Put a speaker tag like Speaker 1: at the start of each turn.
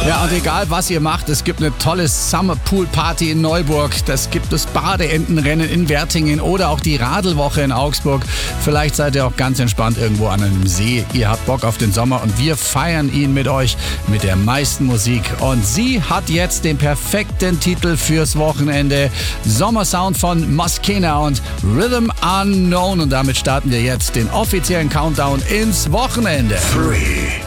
Speaker 1: Ja, und egal was ihr macht, es gibt eine tolle Summer Pool Party in Neuburg. Das gibt das Badeentenrennen in Wertingen oder auch die Radelwoche in Augsburg. Vielleicht seid ihr auch ganz entspannt irgendwo an einem See. Ihr habt Bock auf den Sommer und wir feiern ihn mit euch mit der meisten Musik. Und sie hat jetzt den perfekten Titel fürs Wochenende. Sommersound von Moschena und Rhythm Unknown. Und damit starten wir jetzt den offiziellen Countdown ins Wochenende.
Speaker 2: 3,